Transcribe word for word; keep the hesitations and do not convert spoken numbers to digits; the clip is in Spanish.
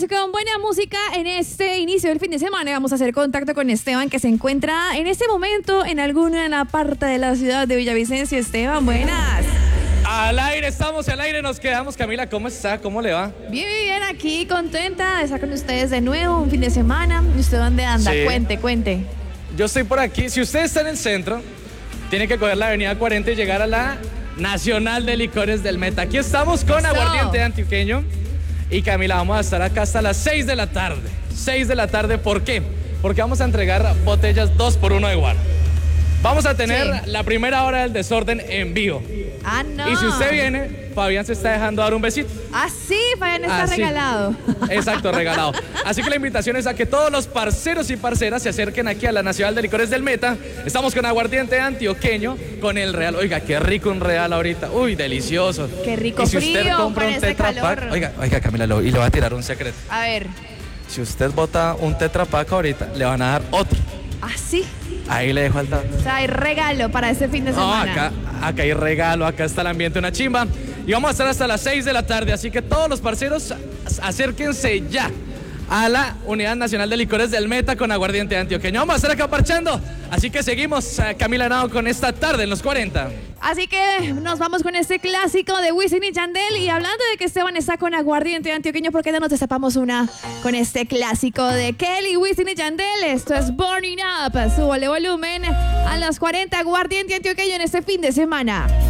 con buena música en este inicio del fin de semana. Vamos a hacer contacto con Esteban, que se encuentra en este momento en alguna parte de la ciudad de Villavicencio. Esteban, buenas. Al aire, estamos al aire, nos quedamos. Camila, ¿cómo está? ¿Cómo le va? Bien, bien, aquí contenta de estar con ustedes de nuevo un fin de semana. ¿Y usted dónde anda? Sí. Cuente, cuente. Yo estoy por aquí. Si usted está en el centro, tiene que coger la avenida cuarenta y llegar a la Nacional de Licores del Meta. Aquí estamos con Eso. Aguardiente Antioqueño. Y Camila, vamos a estar acá hasta las seis de la tarde. seis de la tarde, ¿por qué? Porque vamos a entregar botellas dos por uno de guaro. Vamos a tener Sí. la primera hora del desorden en vivo. Ah, no. Y si usted viene, Fabián se está dejando dar un besito. Ah, sí, Fabián está Ah, sí. regalado. Exacto, regalado. Así que la invitación es a que todos los parceros y parceras se acerquen aquí a la Nacional de Licores del Meta. Estamos con Aguardiente Antioqueño, con el Real. Oiga, qué rico un Real ahorita. Uy, delicioso. Qué rico y si usted frío compra con un ese Tetra Pak, calor. oiga, oiga, Camila, lo- y le va a tirar un secreto. A ver. Si usted bota un Tetra Pak ahorita, le van a dar otro. Ah, sí. Ahí le dejo al dato. O sea, hay regalo para este fin de No, semana. acá, acá hay regalo, acá está el ambiente, una chimba. Y vamos a estar hasta las seis de la tarde, así que todos los parceros, acérquense ya a la Unidad Nacional de Licores del Meta con Aguardiente Antioqueño. Vamos a estar acá parchando, así que seguimos, eh, Camila Henao, con esta tarde en los cuarenta. Así que nos vamos con este clásico de Wisin y Yandel. Y hablando de que Esteban está con Aguardiente Antioqueño, ¿por qué no nos destapamos una con este clásico de Kelly, Wisin y Yandel? Esto es Burning Up. Súbale volumen a las cuarenta, Aguardiente Antioqueño en este fin de semana.